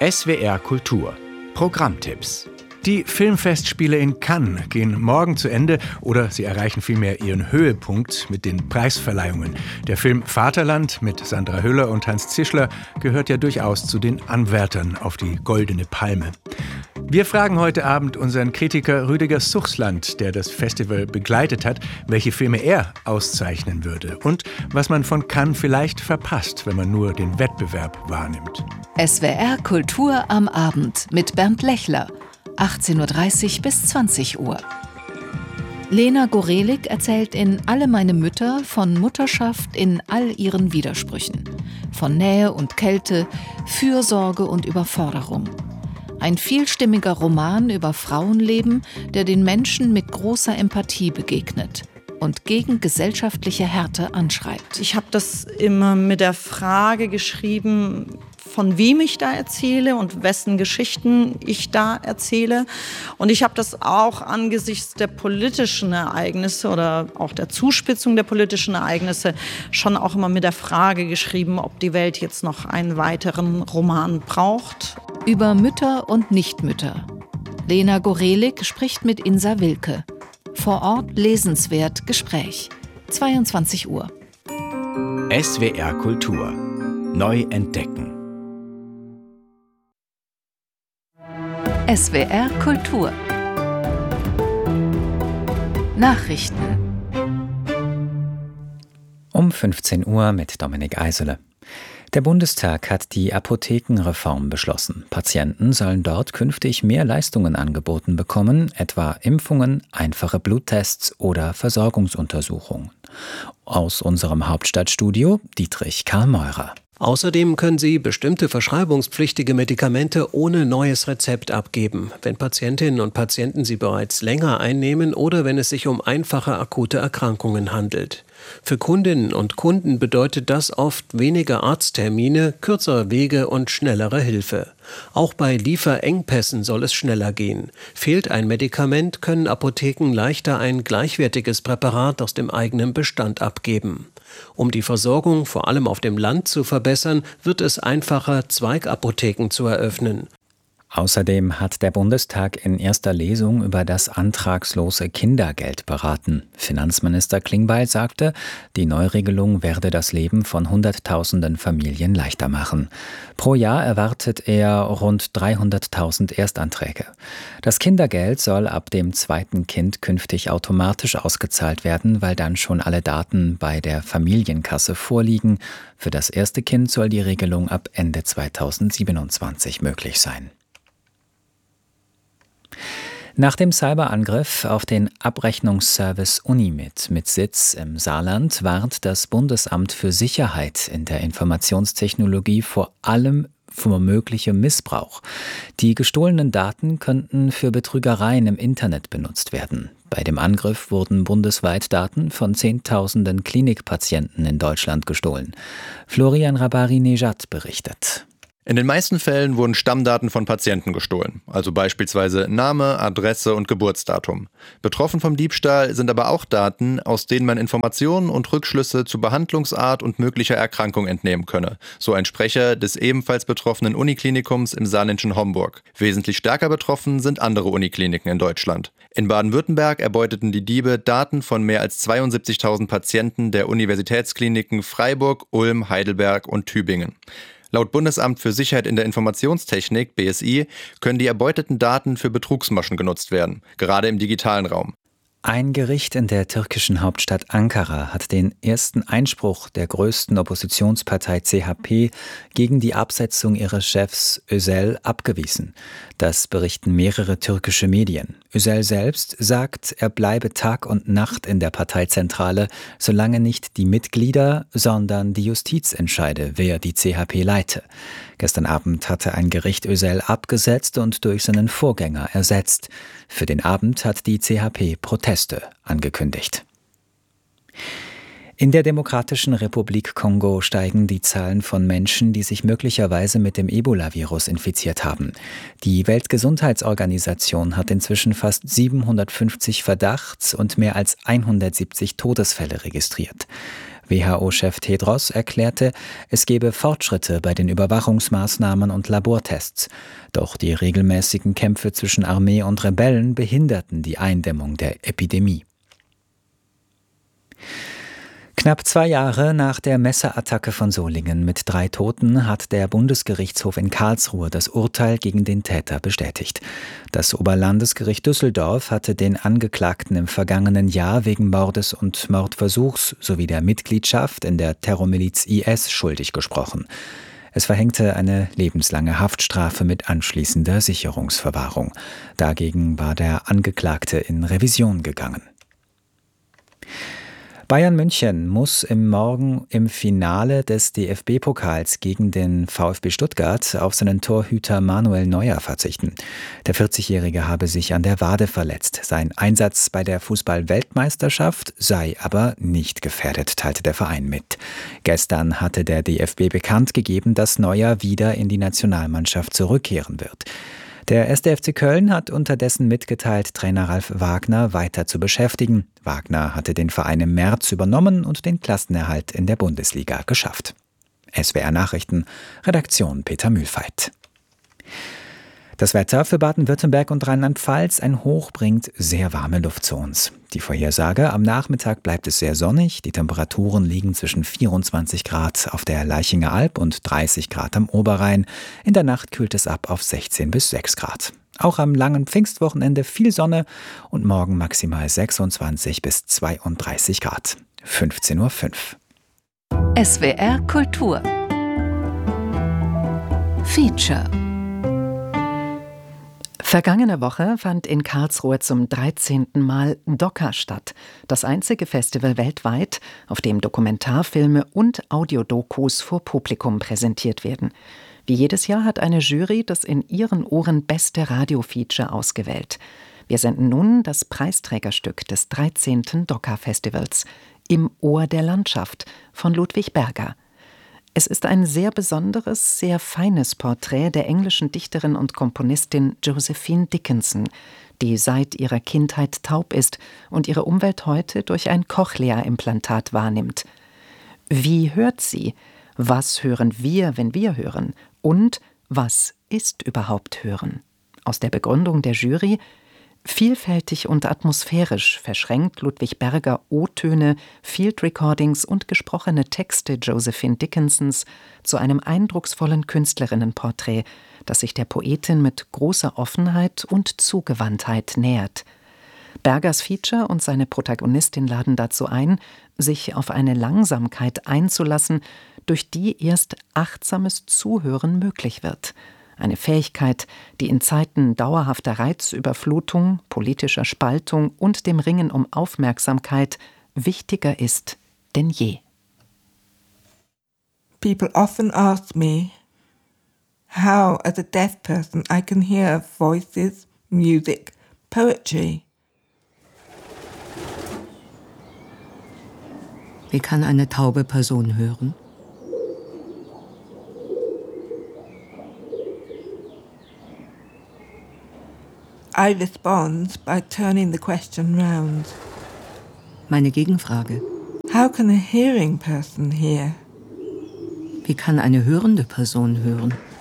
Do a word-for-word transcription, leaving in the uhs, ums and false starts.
S W R Kultur. Programmtipps. Die Filmfestspiele in Cannes gehen morgen zu Ende oder sie erreichen vielmehr ihren Höhepunkt mit den Preisverleihungen. Der Film Vaterland mit Sandra Hüller und Hans Zischler gehört ja durchaus zu den Anwärtern auf die Goldene Palme. Wir fragen heute Abend unseren Kritiker Rüdiger Suchsland, der das Festival begleitet hat, welche Filme er auszeichnen würde und was man von Cannes vielleicht verpasst, wenn man nur den Wettbewerb wahrnimmt. S W R Kultur am Abend mit Bernd Lechler. achtzehn Uhr dreißig bis zwanzig Uhr. Lena Gorelik erzählt in Alle meine Mütter von Mutterschaft in all ihren Widersprüchen. Von Nähe und Kälte, Fürsorge und Überforderung. Ein vielstimmiger Roman über Frauenleben, der den Menschen mit großer Empathie begegnet und gegen gesellschaftliche Härte anschreibt. Ich habe das immer mit der Frage geschrieben, von wem ich da erzähle und wessen Geschichten ich da erzähle. Und ich habe das auch angesichts der politischen Ereignisse oder auch der Zuspitzung der politischen Ereignisse schon auch immer mit der Frage geschrieben, ob die Welt jetzt noch einen weiteren Roman braucht. Über Mütter und Nichtmütter. Lena Gorelik spricht mit Insa Wilke. Vor Ort lesenswert Gespräch. zweiundzwanzig Uhr. S W R Kultur. Neu entdecken. S W R Kultur. Nachrichten. Um fünfzehn Uhr mit Dominik Eisele. Der Bundestag hat die Apothekenreform beschlossen. Patienten sollen dort künftig mehr Leistungen angeboten bekommen, etwa Impfungen, einfache Bluttests oder Versorgungsuntersuchungen. Aus unserem Hauptstadtstudio Dietrich Karl-Meurer. Außerdem können Sie bestimmte verschreibungspflichtige Medikamente ohne neues Rezept abgeben, wenn Patientinnen und Patienten sie bereits länger einnehmen oder wenn es sich um einfache akute Erkrankungen handelt. Für Kundinnen und Kunden bedeutet das oft weniger Arzttermine, kürzere Wege und schnellere Hilfe. Auch bei Lieferengpässen soll es schneller gehen. Fehlt ein Medikament, können Apotheken leichter ein gleichwertiges Präparat aus dem eigenen Bestand abgeben. Um die Versorgung vor allem auf dem Land zu verbessern, wird es einfacher, Zweigapotheken zu eröffnen. Außerdem hat der Bundestag in erster Lesung über das antragslose Kindergeld beraten. Finanzminister Klingbeil sagte, die Neuregelung werde das Leben von Hunderttausenden Familien leichter machen. Pro Jahr erwartet er rund dreihunderttausend Erstanträge. Das Kindergeld soll ab dem zweiten Kind künftig automatisch ausgezahlt werden, weil dann schon alle Daten bei der Familienkasse vorliegen. Für das erste Kind soll die Regelung ab Ende zweitausendsiebenundzwanzig möglich sein. Nach dem Cyberangriff auf den Abrechnungsservice Unimit mit Sitz im Saarland warnt das Bundesamt für Sicherheit in der Informationstechnologie vor allem vor möglichem Missbrauch. Die gestohlenen Daten könnten für Betrügereien im Internet benutzt werden. Bei dem Angriff wurden bundesweit Daten von Zehntausenden Klinikpatienten in Deutschland gestohlen. Florian Rabari-Nejad berichtet. In den meisten Fällen wurden Stammdaten von Patienten gestohlen, also beispielsweise Name, Adresse und Geburtsdatum. Betroffen vom Diebstahl sind aber auch Daten, aus denen man Informationen und Rückschlüsse zu Behandlungsart und möglicher Erkrankung entnehmen könne, so ein Sprecher des ebenfalls betroffenen Uniklinikums im saarländischen Homburg. Wesentlich stärker betroffen sind andere Unikliniken in Deutschland. In Baden-Württemberg erbeuteten die Diebe Daten von mehr als zweiundsiebzigtausend Patienten der Universitätskliniken Freiburg, Ulm, Heidelberg und Tübingen. Laut Bundesamt für Sicherheit in der Informationstechnik, B S I, können die erbeuteten Daten für Betrugsmaschen genutzt werden, gerade im digitalen Raum. Ein Gericht in der türkischen Hauptstadt Ankara hat den ersten Einspruch der größten Oppositionspartei C H P gegen die Absetzung ihres Chefs Özel abgewiesen. Das berichten mehrere türkische Medien. Özel selbst sagt, er bleibe Tag und Nacht in der Parteizentrale, solange nicht die Mitglieder, sondern die Justiz entscheide, wer die C H P leite. Gestern Abend hatte ein Gericht Özel abgesetzt und durch seinen Vorgänger ersetzt. Für den Abend hat die C H P Proteste angekündigt. In der Demokratischen Republik Kongo steigen die Zahlen von Menschen, die sich möglicherweise mit dem Ebola-Virus infiziert haben. Die Weltgesundheitsorganisation hat inzwischen fast siebenhundertfünfzig Verdachts- und mehr als hundertsiebzig Todesfälle registriert. W H O-Chef Tedros erklärte, es gebe Fortschritte bei den Überwachungsmaßnahmen und Labortests. Doch die regelmäßigen Kämpfe zwischen Armee und Rebellen behinderten die Eindämmung der Epidemie. Knapp zwei Jahre nach der Messerattacke von Solingen mit drei Toten hat der Bundesgerichtshof in Karlsruhe das Urteil gegen den Täter bestätigt. Das Oberlandesgericht Düsseldorf hatte den Angeklagten im vergangenen Jahr wegen Mordes und Mordversuchs sowie der Mitgliedschaft in der Terrormiliz I S schuldig gesprochen. Es verhängte eine lebenslange Haftstrafe mit anschließender Sicherungsverwahrung. Dagegen war der Angeklagte in Revision gegangen. Bayern München muss im Morgen im Finale des D F B-Pokals gegen den VfB Stuttgart auf seinen Torhüter Manuel Neuer verzichten. Der vierzigjährige habe sich an der Wade verletzt. Sein Einsatz bei der Fußball-Weltmeisterschaft sei aber nicht gefährdet, teilte der Verein mit. Gestern hatte der D F B bekannt gegeben, dass Neuer wieder in die Nationalmannschaft zurückkehren wird. Der erster F C Köln hat unterdessen mitgeteilt, Trainer Ralf Wagner weiter zu beschäftigen. Wagner hatte den Verein im März übernommen und den Klassenerhalt in der Bundesliga geschafft. S W R Nachrichten, Redaktion Peter Mühlfeit. Das Wetter für Baden-Württemberg und Rheinland-Pfalz: Ein Hoch bringt sehr warme Luft zu uns. Die Vorhersage: Am Nachmittag bleibt es sehr sonnig. Die Temperaturen liegen zwischen vierundzwanzig Grad auf der Laichinger Alb und dreißig Grad am Oberrhein. In der Nacht kühlt es ab auf sechzehn bis sechs Grad. Auch am langen Pfingstwochenende viel Sonne und morgen maximal sechsundzwanzig bis zweiunddreißig Grad. fünfzehn Uhr fünf. S W R Kultur Feature. Vergangene Woche fand in Karlsruhe zum dreizehnten Mal Doka statt, das einzige Festival weltweit, auf dem Dokumentarfilme und Audiodokus vor Publikum präsentiert werden. Wie jedes Jahr hat eine Jury das in ihren Ohren beste Radiofeature ausgewählt. Wir senden nun das Preisträgerstück des dreizehnten Doka-Festivals, Im Ohr der Landschaft von Ludwig Berger. Es ist ein sehr besonderes, sehr feines Porträt der englischen Dichterin und Komponistin Josephine Dickinson, die seit ihrer Kindheit taub ist und ihre Umwelt heute durch ein Cochlea-Implantat wahrnimmt. Wie hört sie? Was hören wir, wenn wir hören? Und was ist überhaupt Hören? Aus der Begründung der Jury: vielfältig und atmosphärisch verschränkt Ludwig Berger O-Töne, Field Recordings und gesprochene Texte Josephine Dickinsons zu einem eindrucksvollen Künstlerinnenporträt, das sich der Poetin mit großer Offenheit und Zugewandtheit nähert. Bergers Feature und seine Protagonistin laden dazu ein, sich auf eine Langsamkeit einzulassen, durch die erst achtsames Zuhören möglich wird. Eine Fähigkeit, die in Zeiten dauerhafter Reizüberflutung, politischer Spaltung und dem Ringen um Aufmerksamkeit wichtiger ist denn je. People often ask me how, as a deaf person, I can hear voices, music, poetry. Wie kann eine taube Person hören? I respond by turning the question round. Meine Gegenfrage: How can a hearing person hear? Wie kann eine hörende Person hören?